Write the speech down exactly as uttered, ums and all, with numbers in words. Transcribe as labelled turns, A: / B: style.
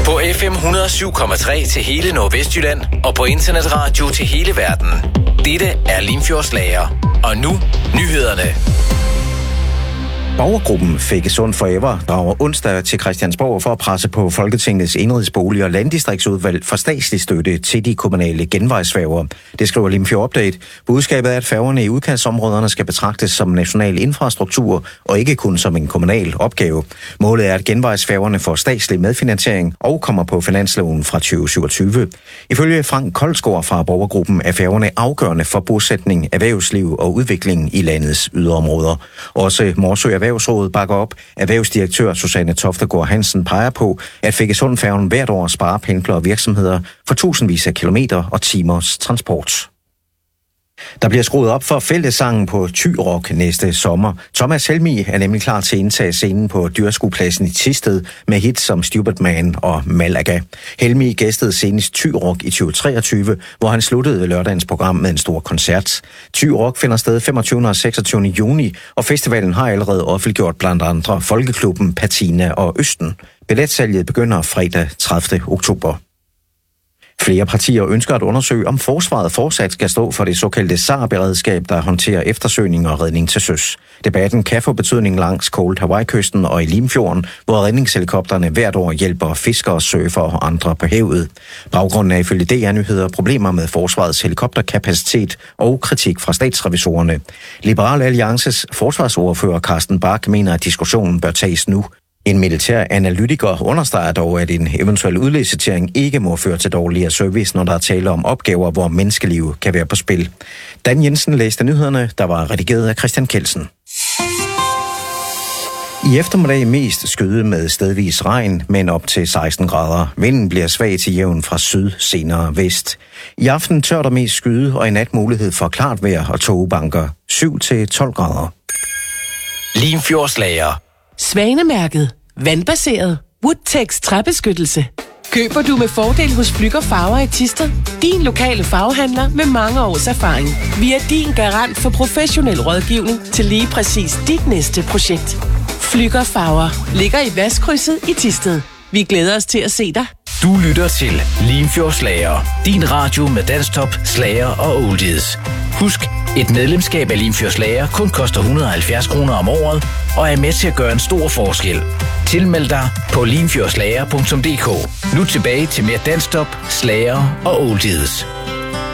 A: På F M et hundrede og syv komma tre til hele Nordvestjylland og på internetradio til hele verden. Dette er Limfjordslager. Og nu nyhederne.
B: Borgergruppen Fækkesund Forever drager onsdag til Christiansborg for at presse på Folketingets Indenrigsbolig- og Landdistriktsudvalg for statslig støtte til de kommunale genvejsfærger. Det skriver Limfjord Update. Budskabet er, at færgerne i udkantsområderne skal betragtes som national infrastruktur og ikke kun som en kommunal opgave. Målet er, at genvejsfærgerne får statslig medfinansiering og kommer på finansloven fra tyve syvogtyve. Ifølge Frank Koldsgaard fra Borgergruppen er færgerne afgørende for bosætning, erhvervsliv og udvikling i landets yderområder. Også Morsø Erhvervsrådet bakker op. Erhvervsdirektør Susanne Toftegård Hansen peger på, at Fækkesundfærgen hvert år sparer pendlere og virksomheder for tusindvis af kilometer og timers transport. Der bliver skruet op for fællessangen på Thy Rock næste sommer. Thomas Helmig er nemlig klar til at indtage scenen på Dyrskuepladsen i Thisted med hits som Stupid Man og Malaga. Helmig gæstede senest Thy Rock i tyve treogtyve, hvor han sluttede lørdagens program med en stor koncert. Thy Rock finder sted femogtyvende og seksogtyvende juni, og festivalen har allerede offentliggjort blandt andre Folkeklubben, Patina og Østen. Billetsalget begynder fredag tredivte oktober. Flere partier ønsker at undersøge, om forsvaret fortsat skal stå for det såkaldte S A R-beredskab, der håndterer eftersøgning og redning til søs. Debatten kan få betydning langs Cold Hawaii-kysten og i Limfjorden, hvor redningshelikopterne hvert år hjælper fiskere, surfere og andre på havet. Baggrunden er ifølge D R-nyheder problemer med forsvarets helikopterkapacitet og kritik fra statsrevisorerne. Liberal Alliances forsvarsordfører Carsten Bach mener, at diskussionen bør tages nu. En militær analytiker understreger dog, at en eventuel udlicitering ikke må føre til dårligere service, når der er tale om opgaver, hvor menneskeliv kan være på spil. Dan Jensen læste nyhederne, der var redigeret af Christian Kelsen. I eftermiddag mest skyde med stedvis regn, men op til seksten grader. Vinden bliver svag til jævn fra syd, senere vest. I aften tør der mest skyde, og i nat mulighed for klart vejr og tågebanker syv til tolv grader.
A: Limfjordslager.
C: Svanemærket. Vandbaseret. Woodtex træbeskyttelse. Køber du med fordel hos Flügger Farver i Thisted? Din lokale farvehandler med mange års erfaring. Vi er din garant for professionel rådgivning til lige præcis dit næste projekt. Flügger Farver ligger i Vestkrydset i Thisted. Vi glæder os til at se dig.
A: Du lytter til Limfjordslager. Din radio med dansktop, slager og oldies. Husk, et medlemskab af Limfjordslager kun koster et hundrede og halvfjerds kroner om året og er med til at gøre en stor forskel. Tilmeld dig på limfjordslager punktum d k. Nu tilbage til mere dansktop, slager og oldies.